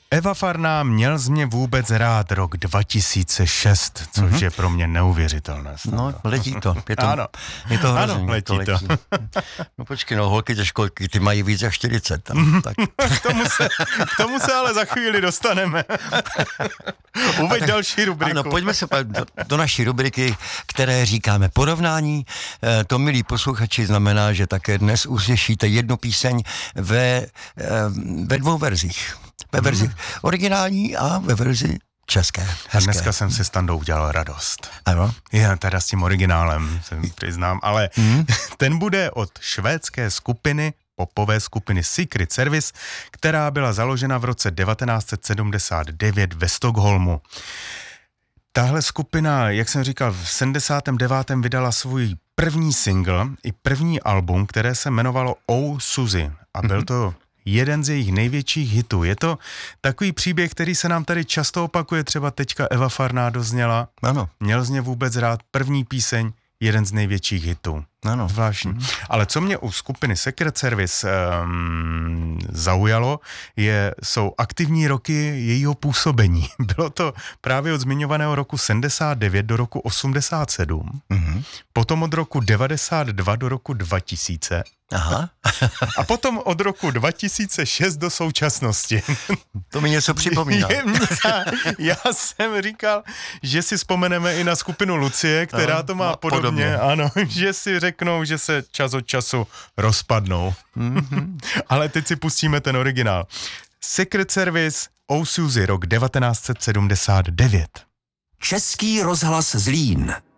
Eva Farná, měl z mě vůbec rád rok 2006, což je pro mě neuvěřitelné. No, letí to. Ano, je to hrozný, ano, letí to. No počkej, holky ze školky, ty mají víc jak 40. Tak. K tomu se ale za chvíli dostaneme. Uveď další rubriku. Ano, pojďme se do naší rubriky, které říkáme porovnání. To, milí posluchači, znamená, že také dnes uslyšíte jednu píseň ve dvou verzích. Ve verzi originální a ve verzi české. A dneska jsem si s Standou udělal radost. Ano. Já teda s tím originálem, se přiznám, ale ten bude od švédské skupiny, popové skupiny Secret Service, která byla založena v roce 1979 ve Stockholmu. Tahle skupina, jak jsem říkal, v 79. vydala svůj první single i první album, které se jmenovalo Oh Suzy a byl to jeden z jejich největších hitů. Je to takový příběh, který se nám tady často opakuje, třeba teďka Eva Farná dozněla. Ano. Měl z ně vůbec rád první píseň, jeden z největších hitů. Ano. Zvláštní. Ale co mě u skupiny Secret Service zaujalo, jsou aktivní roky jejího působení. Bylo to právě od zmiňovaného roku 79 do roku 87, potom od roku 92 do roku 2000, aha. a potom od roku 2006 do současnosti. To mi něco připomíná. Já jsem říkal, že si vzpomeneme i na skupinu Lucie, která to má podobně. Ano, že si řeknou, že se čas od času rozpadnou. Ale teď si pustíme ten originál. Secret Service, Oh Suzy, rok 1979. Český rozhlas Zlín.